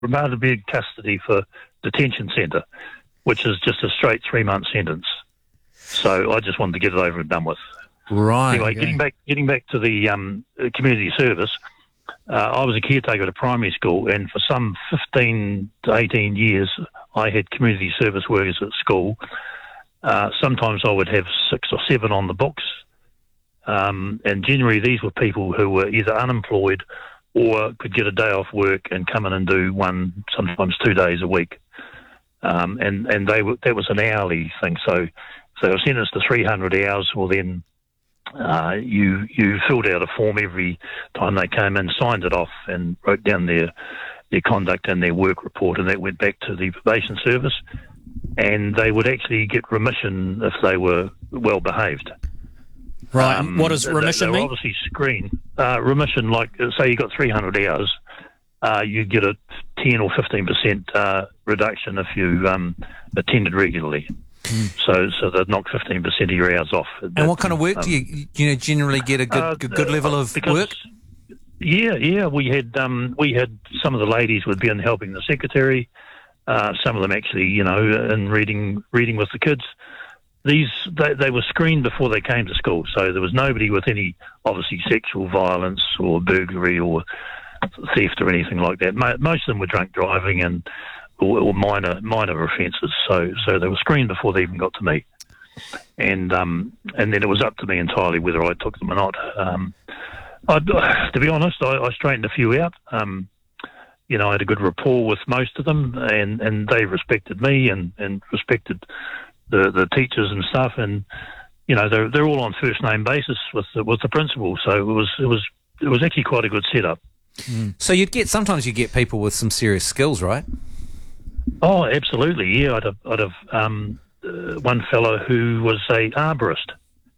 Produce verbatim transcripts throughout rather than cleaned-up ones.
remanded me in custody for detention centre, which is just a straight three-month sentence. So I just wanted to get it over and done with. Right. Anyway, okay. getting back getting back to the um, community service, uh, I was a caretaker at a primary school, and for some fifteen to eighteen years, I had community service workers at school. Uh, sometimes I would have six or seven on the books, um, and generally these were people who were either unemployed or could get a day off work and come in and do one, sometimes two days a week. Um, and and they were, that was an hourly thing. So, so they were sentenced to three hundred hours. Well, then uh, you you filled out a form every time they came in, signed it off, and wrote down their their conduct and their work report, and that went back to the probation service. And they would actually get remission if they were well behaved. Right. Um, what does remission they, they mean? Obviously, screen uh, remission. Like, say you got three hundred hours, uh, you get a ten or fifteen percent uh, reduction if you um, attended regularly. Mm. So, so they'd knock fifteen percent of your hours off. And what kind of work um, do you, you know, generally get a good, uh, good, good level of because, work? Yeah, yeah. We had um, we had some of the ladies would be in helping the secretary. Uh, some of them actually, you know, in reading reading with the kids. These they, they were screened before they came to school, so there was nobody with any obviously sexual violence or burglary or theft or anything like that. Most of them were drunk driving and or, or minor minor offences. So so they were screened before they even got to me, and um, and then it was up to me entirely whether I took them or not. Um, I'd, to be honest, I, I straightened a few out. Um, You know, I had a good rapport with most of them, and, and they respected me and, and respected the, the teachers and stuff. And you know, they're they're all on first name basis with the, with the principal. So it was it was it was actually quite a good setup. Mm. So you'd get sometimes you get people with some serious skills, right? Oh, absolutely. Yeah, I'd have, I'd have um, uh, one fellow who was a arborist,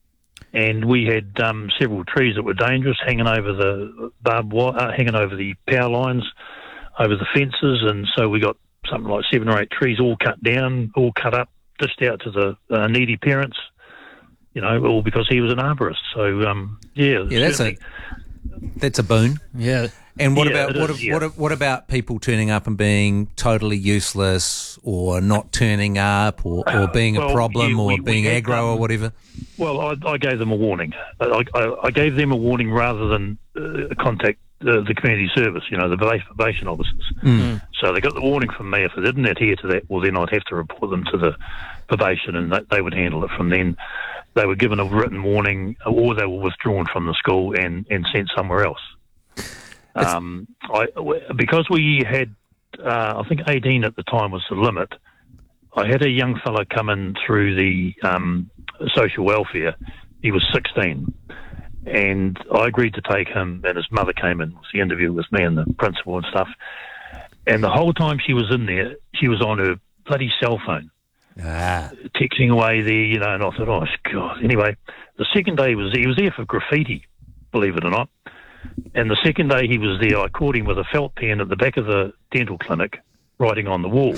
and we had um, several trees that were dangerous hanging over the barbed wire, uh, hanging over the power lines, over the fences, and so we got something like seven or eight trees all cut down, all cut up, dished out to the uh, needy parents, you know, all because he was an arborist. So, um, yeah. Yeah, that's a, that's a boon. Yeah. And what yeah, about what, is, yeah. what what about people turning up and being totally useless, or not turning up, or, or being well, a problem, yeah, or we, being we had, aggro, um, or whatever? Well, I, I gave them a warning. I, I, I gave them a warning rather than uh, contact the, the community service, you know, the probation officers. Mm. So they got the warning from me. If they didn't adhere to that, well, then I'd have to report them to the probation, and they, they would handle it from then. They were given a written warning, or they were withdrawn from the school and, and sent somewhere else. Um, I, because we had, uh, I think eighteen at the time was the limit, I had a young fellow come in through the um, social welfare. He was sixteen, and I agreed to take him, and his mother came in with the interview with me and the principal and stuff. And the whole time she was in there, she was on her bloody cell phone, ah. texting away there, you know, and I thought, oh, God. Anyway, the second day he was, he was there for graffiti, believe it or not. And the second day he was there, I caught him with a felt pen at the back of the dental clinic, writing on the wall.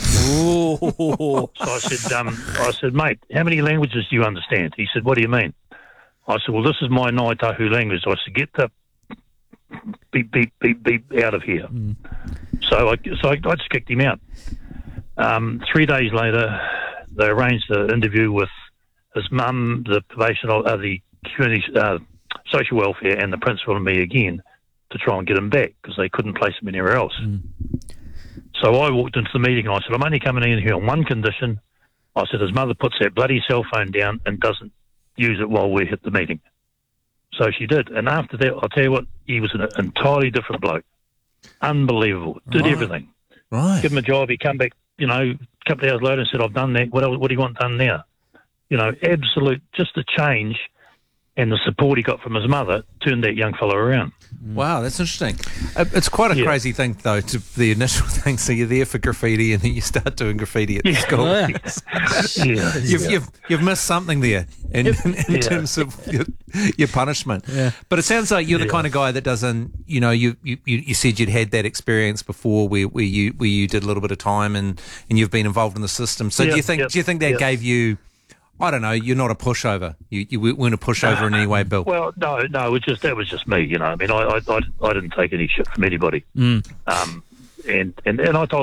So I said, um, I said, mate, how many languages do you understand? He said, what do you mean? I said, well, this is my Ngāi Tahu language. I said, get the beep, beep, beep, beep out of here. Mm. So I, so I, I just kicked him out. Um, three days later, they arranged an interview with his mum, the probation, uh, the community, uh, social welfare, and the principal and me again to try and get him back because they couldn't place him anywhere else. Mm. So I walked into the meeting and I said, I'm only coming in here on one condition. I said, his mother puts that bloody cell phone down and doesn't use it while we're at the meeting. So she did. And after that, I'll tell you what, he was an entirely different bloke. Unbelievable. Did right. everything. Right. Give him a job. He come back, you know, a couple of hours later and said, I've done that. What else, what do you want done now? You know, absolute, just a change. And the support he got from his mother turned that young fellow around. Wow, that's interesting. It's quite a yeah. crazy thing, though, to the initial thing. So you're there for graffiti, and then you start doing graffiti at yeah. the school. Yeah. yeah. You've, yeah. you've you've missed something there in, in, in yeah. terms of your, your punishment. Yeah. But it sounds like you're the yeah. kind of guy that doesn't, you know, you, you, you said you'd had that experience before where, where you where you did a little bit of time and, and you've been involved in the system. So yeah. do you think yeah. do you think that yeah. gave you? I don't know. You're not a pushover. You you weren't a pushover in any way, Bill. Well, no, no. It was just that was just me. You know, I mean, I I, I, I didn't take any shit from anybody. Mm. Um, and, and, and I told